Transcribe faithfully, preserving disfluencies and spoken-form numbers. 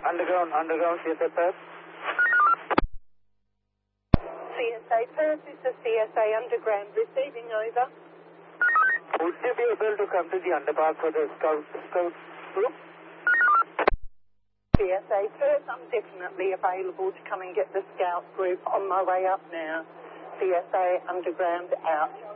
Underground, underground, C S A Perth. C S A Perth, this is C S A Underground receiving, over. Would you be able to come to the underpass for the scout, scout group? C S A Perth, I'm definitely available to come and get the scout group on my way up now. C S A Underground out.